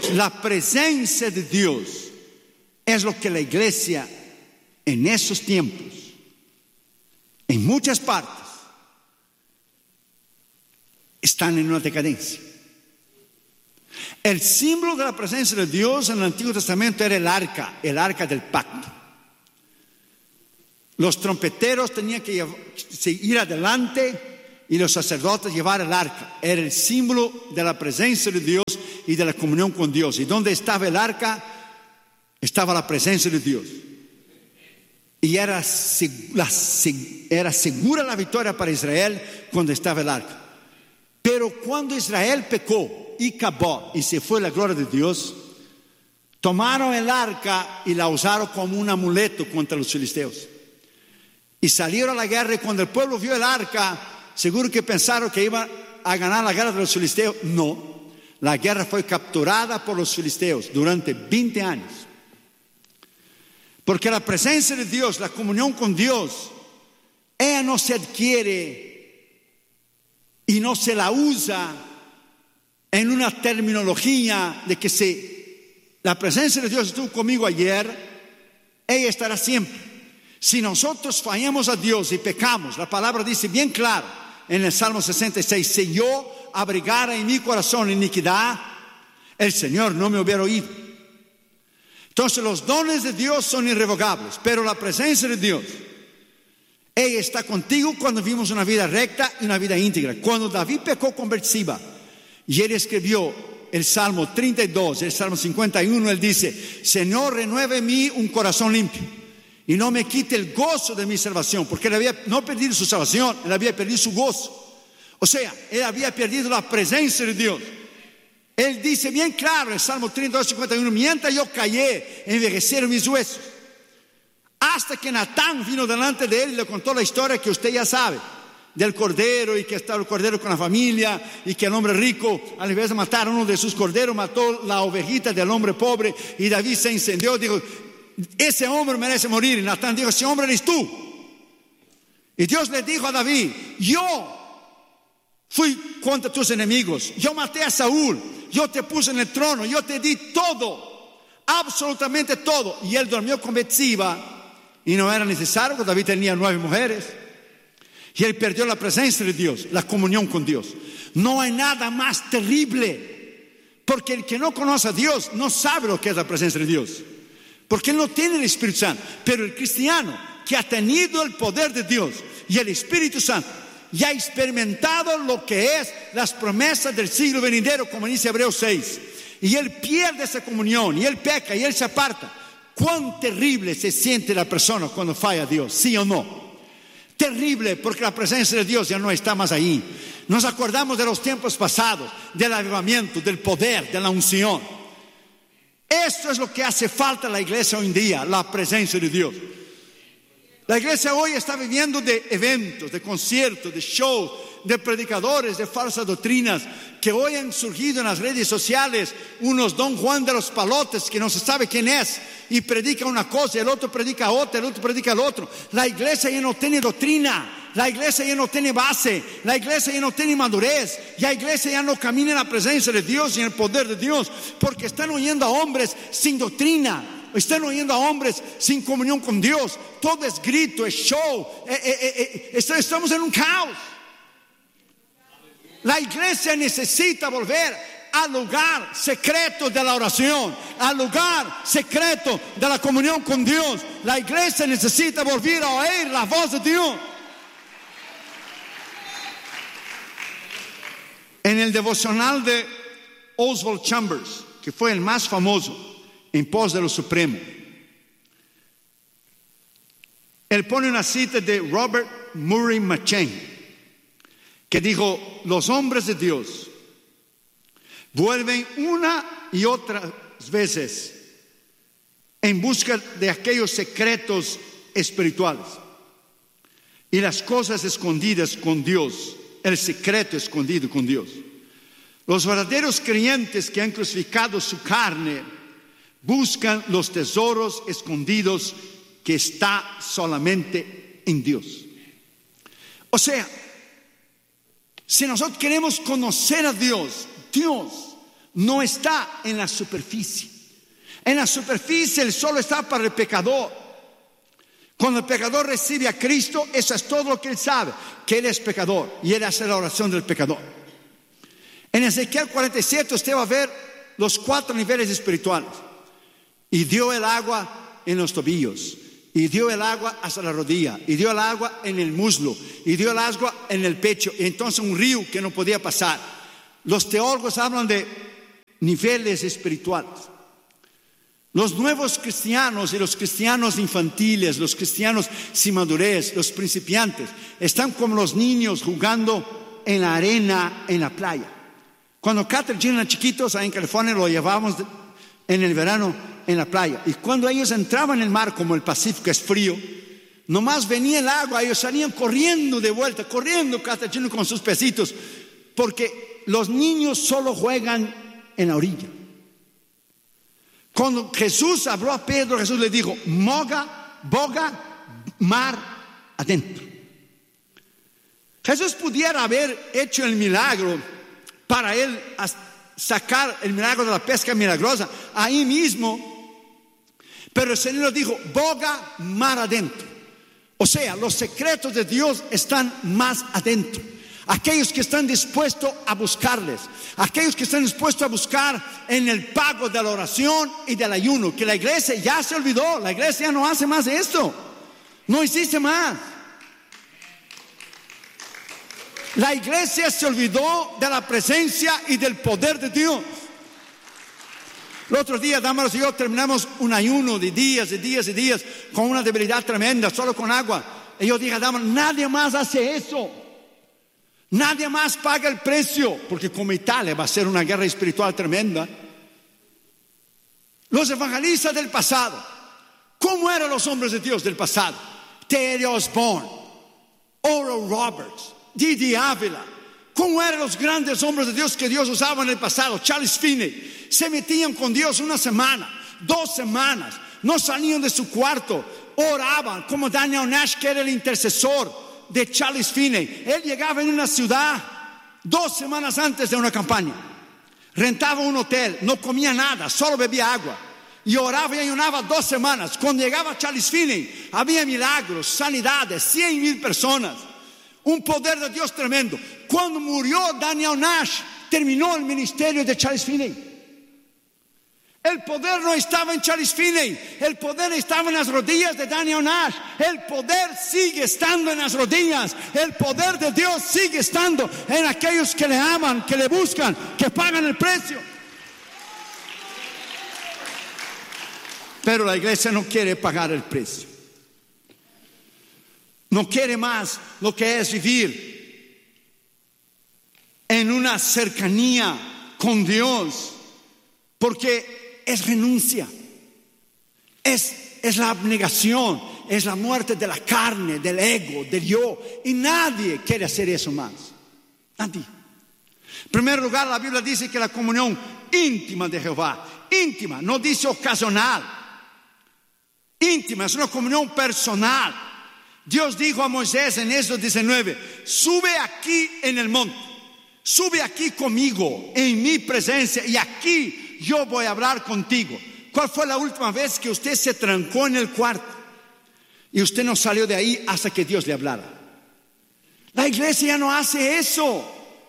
La presencia de Dios es lo que la iglesia en esos tiempos, en muchas partes, están en una decadencia. El símbolo de la presencia de Dios en el Antiguo Testamento era el arca del pacto. Los trompeteros tenían que ir adelante y los sacerdotes llevar el arca. Era el símbolo de la presencia de Dios y de la comunión con Dios. Y donde estaba el arca, estaba la presencia de Dios. Y era segura la victoria para Israel cuando estaba el arca. Pero cuando Israel pecó y acabó y se fue la gloria de Dios, tomaron el arca y la usaron como un amuleto contra los filisteos. Y salieron a la guerra, y cuando el pueblo vio el arca, seguro que pensaron que iban a ganar la guerra de los filisteos. No, la guerra fue capturada por los filisteos durante 20 años. Porque la presencia de Dios, la comunión con Dios, ella no se adquiere y no se la usa en una terminología de que la presencia de Dios estuvo conmigo ayer, ella estará siempre. Si nosotros fallamos a Dios y pecamos, la palabra dice bien claro en el Salmo 66, si yo abrigara en mi corazón iniquidad, el Señor no me hubiera oído. Entonces los dones de Dios son irrevocables, pero la presencia de Dios, ella está contigo cuando vivimos una vida recta y una vida íntegra. Cuando David pecó con Betseba y él escribió el Salmo 32, el Salmo 51, él dice, Señor, renueve en mí un corazón limpio y no me quite el gozo de mi salvación, porque él había no perdido su salvación, él había perdido su gozo. O sea, él había perdido la presencia de Dios. Él dice bien claro en el Salmo 32, 51, mientras yo callé, envejecieron mis huesos. Hasta que Natán vino delante de él y le contó la historia que usted ya sabe, del cordero, y que estaba el cordero con la familia, y que el hombre rico, al invés de matar a uno de sus corderos, mató la ovejita del hombre pobre, y David se incendió, dijo, ese hombre merece morir. Y Natán dijo, ese hombre eres tú. Y Dios le dijo a David, yo fui contra tus enemigos, yo maté a Saúl, yo te puse en el trono, yo te di todo, absolutamente todo. Y él durmió con Betseba, y no era necesario, porque David tenía 9 mujeres. Y él perdió la presencia de Dios, la comunión con Dios. No hay nada más terrible, porque el que no conoce a Dios no sabe lo que es la presencia de Dios, porque él no tiene el Espíritu Santo. Pero el cristiano que ha tenido el poder de Dios y el Espíritu Santo, y ha experimentado lo que es las promesas del siglo venidero, como dice Hebreos 6, y él pierde esa comunión, y él peca, y él se aparta. ¿Cuán terrible se siente la persona cuando falla a Dios? ¿Sí o no? Terrible, porque la presencia de Dios ya no está más ahí. Nos acordamos de los tiempos pasados, del avivamiento, del poder, de la unción. Esto es lo que hace falta a la iglesia hoy en día, la presencia de Dios. La iglesia hoy está viviendo de eventos, de conciertos, de shows, de predicadores, de falsas doctrinas, que hoy han surgido en las redes sociales, unos Don Juan de los Palotes que no se sabe quién es, y predica una cosa, el otro predica otra, el otro predica el otro. La iglesia ya no tiene doctrina, la iglesia ya no tiene base, la iglesia ya no tiene madurez, la iglesia ya no camina en la presencia de Dios y en el poder de Dios, porque están oyendo a hombres sin doctrina, están oyendo a hombres sin comunión con Dios. Todo es grito, es show, estamos en un caos. La iglesia necesita volver al lugar secreto de la oración, al lugar secreto de la comunión con Dios. La iglesia necesita volver a oír la voz de Dios. En el devocional de Oswald Chambers, que fue el más famoso en pos de lo supremo, él pone una cita de Robert Murray M'Cheyne, que dijo, los hombres de Dios vuelven una y otras veces en busca de aquellos secretos espirituales y las cosas escondidas con Dios, el secreto escondido con Dios. Los verdaderos creyentes que han crucificado su carne buscan los tesoros escondidos que está solamente en Dios. O sea, si nosotros queremos conocer a Dios, Dios no está en la superficie. En la superficie el sol está para el pecador. Cuando el pecador recibe a Cristo, eso es todo lo que él sabe, que él es pecador y él hace la oración del pecador. En Ezequiel 47 usted va a ver los 4 niveles espirituales. Y dio el agua en los tobillos, y dio el agua hasta la rodilla, y dio el agua en el muslo, y dio el agua en el pecho, y entonces un río que no podía pasar. Los teólogos hablan de niveles espirituales. Los nuevos cristianos y los cristianos infantiles, los cristianos sin madurez, los principiantes, están como los niños jugando en la arena, en la playa. Cuando Catherine y Gina eran chiquitos, ahí en California, lo llevábamos en el verano en la playa. Y cuando ellos entraban en el mar, como el Pacífico es frío, nomás venía el agua, ellos salían corriendo de vuelta, corriendo Catherine y Gina con sus pesitos, porque los niños solo juegan en la orilla. Cuando Jesús habló a Pedro, Jesús le dijo: boga mar adentro. Jesús pudiera haber hecho el milagro para él sacar el milagro de la pesca milagrosa ahí mismo, pero el Señor dijo: boga mar adentro. O sea, los secretos de Dios están más adentro. Aquellos que están dispuestos a buscarles, aquellos que están dispuestos a buscar en el pago de la oración y del ayuno, que la iglesia ya se olvidó, la iglesia ya no hace más esto, no existe más. La iglesia se olvidó de la presencia y del poder de Dios. El otro día, Damaros y yo terminamos un ayuno de días y días y días con una debilidad tremenda, solo con agua. Y yo dije a Damaros: nadie más hace eso. Nadie más paga el precio, porque como Italia va a ser una guerra espiritual tremenda. Los evangelistas del pasado, ¿cómo eran los hombres de Dios del pasado? Teddy Osborne, Oral Roberts, Didi Ávila. ¿Cómo eran los grandes hombres de Dios que Dios usaba en el pasado? Charles Finney. Se metían con Dios una semana, 2 semanas, no salían de su cuarto, oraban, como Daniel Nash, que era el intercesor de Charles Finney. Él llegaba en una ciudad 2 semanas antes de una campaña, rentaba un hotel, no comía nada, solo bebía agua, y oraba y ayunaba 2 semanas. Cuando llegaba Charles Finney, había milagros, sanidades, 100,000 personas, un poder de Dios tremendo. Cuando murió Daniel Nash, terminó el ministerio de Charles Finney. El poder no estaba en Charles Finney, el poder estaba en las rodillas de Daniel Nash. El poder sigue estando en las rodillas. El poder de Dios sigue estando en aquellos que le aman, que le buscan, que pagan el precio. Pero la iglesia no quiere pagar el precio. No quiere más lo que es vivir en una cercanía con Dios, porque es renuncia, es la abnegación, es la muerte de la carne, del ego, del yo. Y nadie quiere hacer eso más. Nadie. En primer lugar, la Biblia dice que la comunión íntima de Jehová, íntima, no dice ocasional, íntima, es una comunión personal. Dios dijo a Moisés en Éxodo 19: sube aquí en el monte, sube aquí conmigo, en mi presencia, y aquí yo voy a hablar contigo. ¿Cuál fue la última vez que usted se trancó en el cuarto y usted no salió de ahí hasta que Dios le hablara? La iglesia ya no hace eso.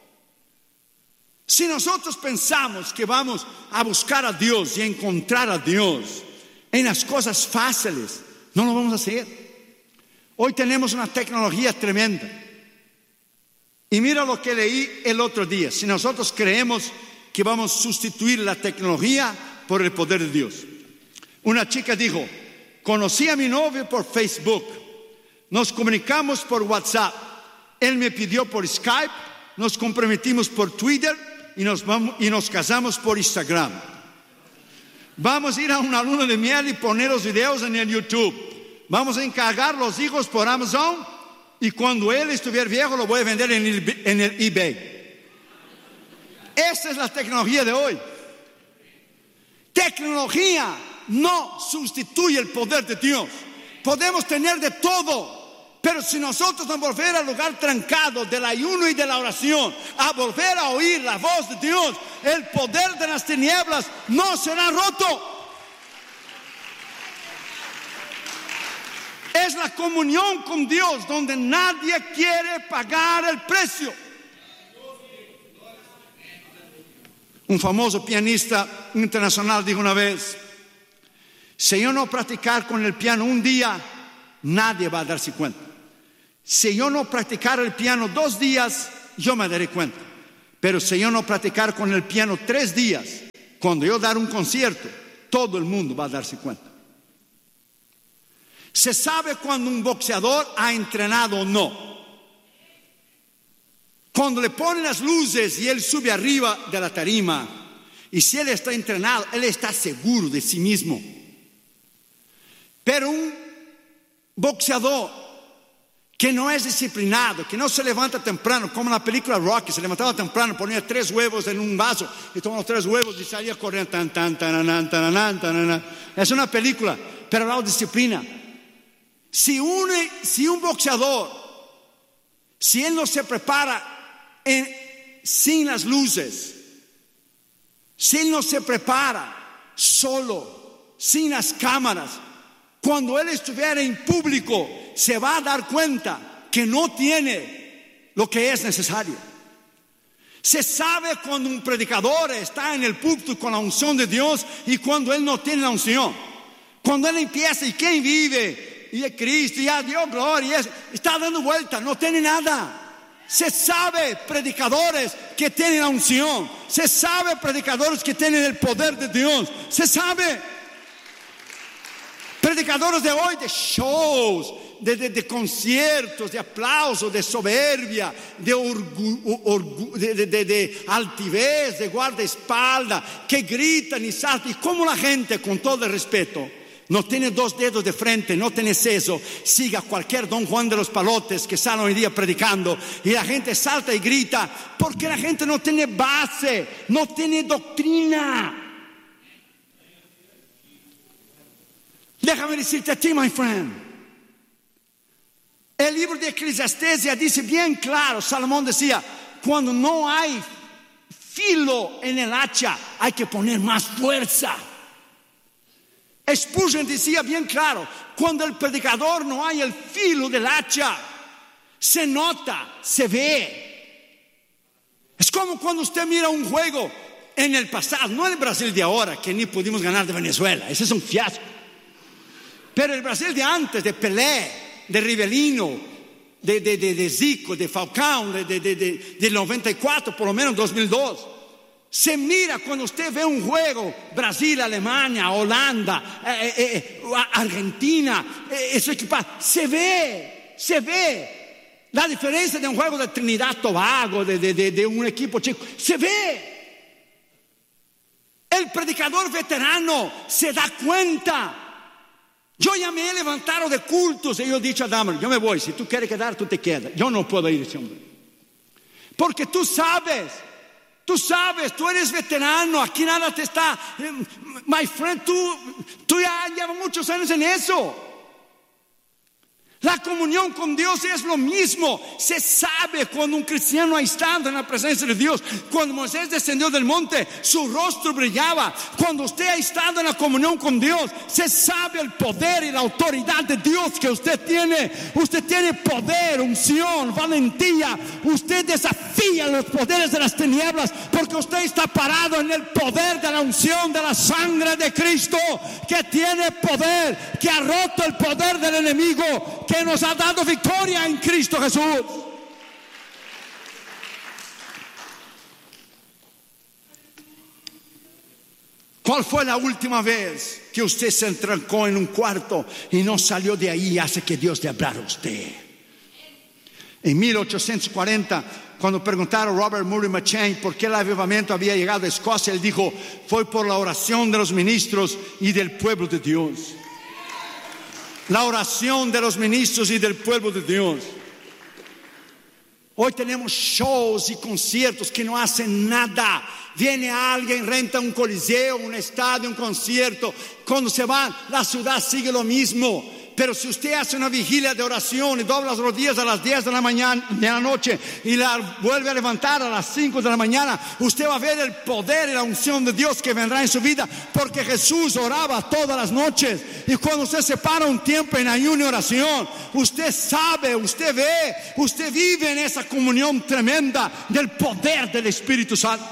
Si nosotros pensamos que vamos a buscar a Dios y a encontrar a Dios en las cosas fáciles, no lo vamos a hacer. Hoy tenemos una tecnología tremenda. Y mira lo que leí el otro día. Si nosotros creemos que vamos a sustituir la tecnología por el poder de Dios. Una chica dijo: conocí a mi novio por Facebook, nos comunicamos por WhatsApp, él me pidió por Skype, nos comprometimos por Twitter y nos casamos por Instagram. Vamos a ir a una luna de miel y poner los videos en el YouTube. Vamos a encargar los hijos por Amazon, y cuando él estuviera viejo lo voy a vender en el eBay. Esa es la tecnología de hoy. Tecnología no sustituye el poder de Dios. Podemos tener de todo, pero si nosotros no volver al lugar trancado del ayuno y de la oración, a volver a oír la voz de Dios, el poder de las tinieblas no será roto. Es la comunión con Dios donde nadie quiere pagar el precio. Un famoso pianista internacional dijo una vez: si yo no practicar con el piano un día, nadie va a darse cuenta. Si yo no practicar el piano 2 días, yo me daré cuenta. Pero si yo no practicar con el piano 3 días, cuando yo dar un concierto, todo el mundo va a darse cuenta. Se sabe cuando un boxeador ha entrenado o no. Cuando le ponen las luces y él sube arriba de la tarima, y si él está entrenado, él está seguro de sí mismo. Pero un boxeador que no es disciplinado, que no se levanta temprano, como en la película Rocky, se levantaba temprano, ponía 3 huevos en un vaso y tomaba los 3 huevos y salía corriendo. Es una película, pero la disciplina. Si un boxeador, si él no se prepara sin las luces, si él no se prepara solo, sin las cámaras, cuando él estuviera en público, se va a dar cuenta que no tiene lo que es necesario. Se sabe cuando un predicador está en el púlpito con la unción de Dios y cuando él no tiene la unción. Cuando él empieza, ¿y quién vive? Y es Cristo, y a Dios gloria, está dando vuelta, no tiene nada. Se sabe predicadores que tienen la unción. Se sabe predicadores que tienen el poder de Dios. Se sabe predicadores de hoy de shows, de conciertos, de aplausos, de soberbia, de altivez, de guardaespaldas, que gritan y saltan. Y como la gente, con todo el respeto, no tiene 2 dedos de frente, no tiene seso, siga a cualquier Don Juan de los Palotes que sale hoy día predicando, y la gente salta y grita porque la gente no tiene base, no tiene doctrina. Déjame decirte a ti, my friend, el libro de Eclesiastés ya dice bien claro. Salomón decía: cuando no hay filo en el hacha, hay que poner más fuerza. Spurgeon decía bien claro: cuando el predicador no hay el filo del hacha, se nota, se ve. Es como cuando usted mira un juego en el pasado, no el Brasil de ahora, que ni pudimos ganar de Venezuela, ese es un fiasco. Pero el Brasil de antes, de Pelé, de Rivelino, de Zico, de Falcão, del 94, por lo menos 2002. Se mira cuando usted ve un juego, Brasil, Alemania, Holanda, Argentina, ese equipo, se ve la diferencia de un juego de Trinidad Tobago, de un equipo chico, se ve. El predicador veterano se da cuenta. Yo ya me he levantado de cultos y yo he dicho a Dahmer: yo me voy, si tú quieres quedar, tú te quedas. Yo no puedo ir ese hombre. Porque tú sabes, tú eres veterano, aquí nada te está. My friend, tú ya llevas muchos años en eso. La comunión con Dios es lo mismo. Se sabe cuando un cristiano ha estado en la presencia de Dios. Cuando Moisés descendió del monte, su rostro brillaba. Cuando usted ha estado en la comunión con Dios, se sabe el poder y la autoridad de Dios que usted tiene. Usted tiene poder, unción, valentía. Usted desafía los poderes de las tinieblas, porque usted está parado en el poder de la unción de la sangre de Cristo, que tiene poder, que ha roto el poder del enemigo, que nos ha dado victoria en Cristo Jesús. ¿Cuál fue la última vez que usted se entrancó en un cuarto y no salió de ahí hasta que Dios le hablara a usted? En 1840, cuando preguntaron a Robert Murray McCheyne por qué el avivamiento había llegado a Escocia, él dijo: fue por la oración de los ministros y del pueblo de Dios. La oración de los ministros y del pueblo de Dios. Hoy tenemos shows y conciertos que no hacen nada. Viene alguien, renta un coliseo, un estadio, un concierto. Cuando se va, la ciudad sigue lo mismo. Pero si usted hace una vigilia de oración y dobla las rodillas a las 10 de la mañana, de la noche, y la vuelve a levantar a las 5 de la mañana, usted va a ver el poder y la unción de Dios que vendrá en su vida, porque Jesús oraba todas las noches. Y cuando usted se para un tiempo en ayuno y oración, usted sabe, usted ve, usted vive en esa comunión tremenda del poder del Espíritu Santo.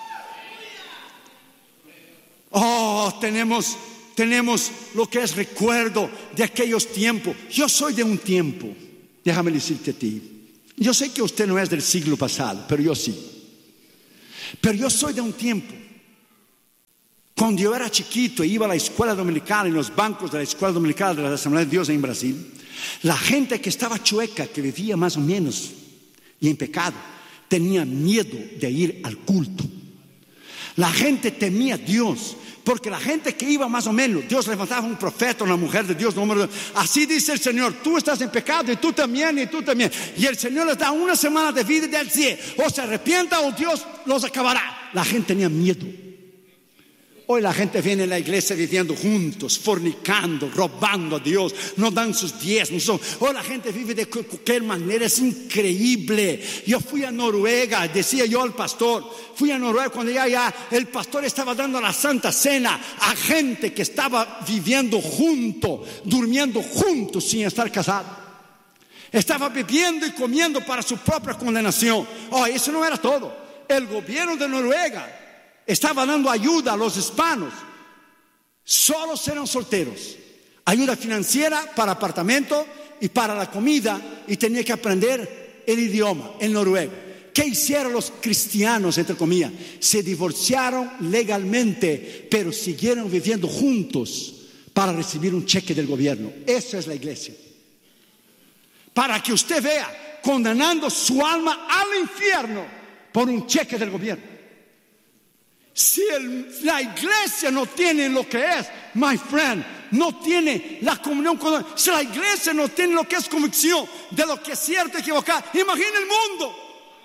Oh, tenemos lo que es recuerdo de aquellos tiempos. Yo soy de un tiempo, déjame decirte a ti. Yo sé que usted no es del siglo pasado, pero yo sí. Pero yo soy de un tiempo. Cuando yo era chiquito e iba a la escuela dominical, en los bancos de la escuela dominical de la Asamblea de Dios en Brasil, la gente que estaba chueca, que vivía más o menos y en pecado, tenía miedo de ir al culto. La gente temía a Dios, porque la gente que iba más o menos, Dios levantaba un profeta, una mujer de Dios, así dice el Señor, tú estás en pecado y tú también, y tú también. Y el Señor les da una semana de vida y del cielo, o se arrepienta o Dios los acabará. La gente tenía miedo. Hoy la gente viene a la iglesia viviendo juntos, fornicando, robando a Dios, no dan sus diezmos. Hoy la gente vive de cualquier manera, es increíble. Yo fui a Noruega, decía yo al pastor, fui a Noruega cuando ya el pastor estaba dando la Santa Cena a gente que estaba viviendo junto, durmiendo juntos sin estar casados. Estaba bebiendo y comiendo para su propia condenación. Oh, eso no era todo. El gobierno de Noruega estaba dando ayuda a los hispanos. Solo eran solteros. Ayuda financiera para apartamento y para la comida. Y tenía que aprender el idioma, el noruego. ¿Qué hicieron los cristianos, entre comillas? Se divorciaron legalmente, pero siguieron viviendo juntos para recibir un cheque del gobierno. Eso es la iglesia. Para que usted vea, condenando su alma al infierno por un cheque del gobierno. Si la iglesia no tiene lo que es, my friend, no tiene la comunión con Dios. Si la iglesia no tiene lo que es convicción de lo que es cierto y equivocado, imagina el mundo.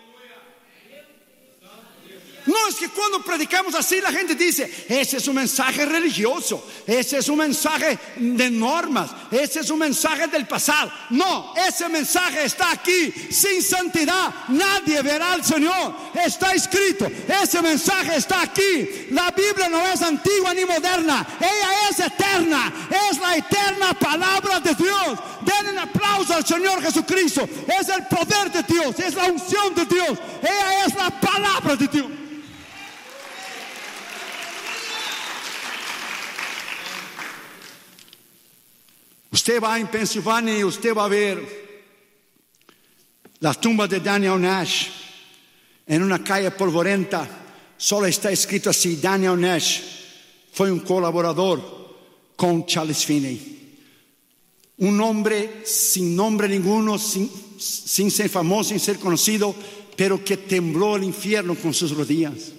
No, es que cuando predicamos así la gente dice, ese es un mensaje religioso, ese es un mensaje de normas, ese es un mensaje del pasado. No, ese mensaje está aquí. Sin santidad nadie verá al Señor. Está escrito, ese mensaje está aquí. La Biblia no es antigua ni moderna, ella es eterna, es la eterna palabra de Dios. Den un aplauso al Señor Jesucristo. Es el poder de Dios, es la unción de Dios, ella es la palabra de Dios. Usted va en Pensilvania y usted va a ver la tumba de Daniel Nash en una calle polvorienta. Solo está escrito así: Daniel Nash fue un colaborador con Charles Finney. Un hombre sin nombre ninguno, sin ser famoso, sin ser conocido, pero que tembló el infierno con sus rodillas.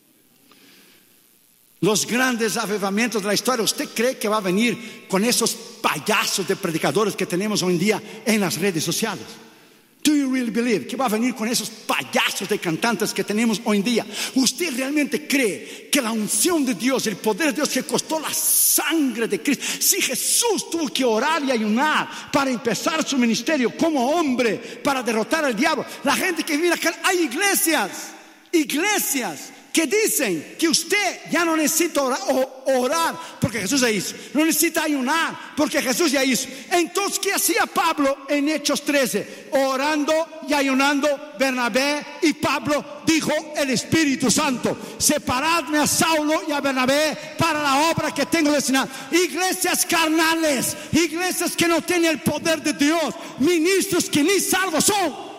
Los grandes avivamientos de la historia, ¿usted cree que va a venir con esos payasos de predicadores que tenemos hoy en día en las redes sociales? Do you really believe que va a venir con esos payasos de cantantes que tenemos hoy en día? ¿Usted realmente cree que la unción de Dios, el poder de Dios que costó la sangre de Cristo? Si Jesús tuvo que orar y ayunar para empezar su ministerio como hombre, para derrotar al diablo, la gente que vive acá, hay iglesias que dicen que usted ya no necesita orar porque Jesús ya hizo, no necesita ayunar porque Jesús ya hizo. Entonces, ¿qué hacía Pablo en Hechos 13? Orando y ayunando, Bernabé y Pablo dijo el Espíritu Santo: separadme a Saulo y a Bernabé para la obra que tengo destinada. Iglesias carnales, iglesias que no tienen el poder de Dios, ministros que ni salvos son.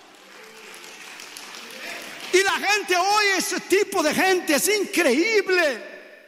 Y la gente oye ese tipo de gente, es increíble.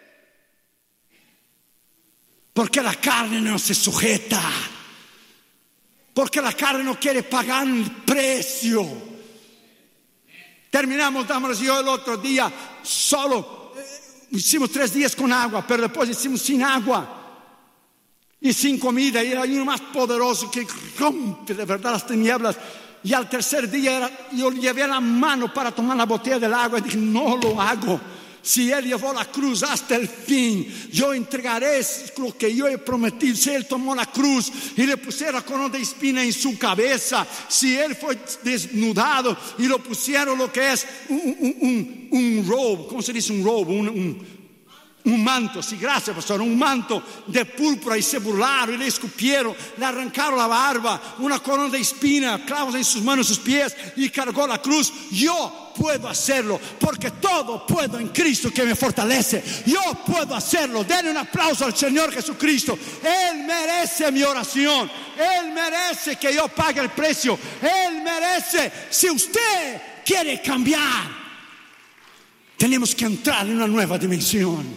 Porque la carne no se sujeta. Porque la carne no quiere pagar el precio. Terminamos, damas y yo, el otro día solo. Hicimos 3 días con agua, pero después hicimos sin agua y sin comida. Y era uno más poderoso que rompe de verdad las tinieblas. Y al tercer día yo llevé la mano para tomar la botella del agua y dije: no lo hago. si Él llevó la cruz hasta el fin, yo entregaré lo que yo he prometido. Si Él tomó la cruz y le pusieron corona de espina en su cabeza, si Él fue desnudado y lo pusieron lo que es un robe, ¿cómo se dice un robe? Un manto, sí, gracias pastor, un manto de púrpura, y se burlaron y le escupieron, le arrancaron la barba, una corona de espina, clavos en sus manos y sus pies, y cargó la cruz. Yo puedo hacerlo, porque todo puedo en Cristo que me fortalece. Yo puedo hacerlo. Denle un aplauso al Señor Jesucristo. Él merece mi oración, Él merece que yo pague el precio, Él merece. Si usted quiere cambiar, tenemos que entrar en una nueva dimensión.